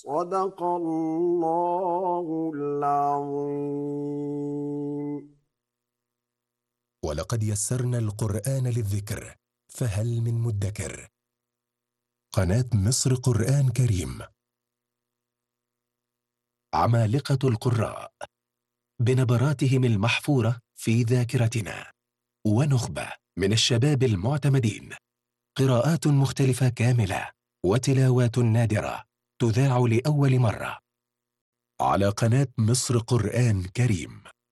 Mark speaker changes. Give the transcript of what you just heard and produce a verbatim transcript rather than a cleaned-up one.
Speaker 1: صدق الله العظيم.
Speaker 2: ولقد يسرنا القرآن للذكر فهل من مدكر. قناة مصر قرآن كريم. عمالقة القراء بنبراتهم المحفورة في ذاكرتنا، ونخبة من الشباب المعتمدين، قراءات مختلفة كاملة وتلاوات نادرة تذاع لأول مرة على قناة مصر قرآن كريم.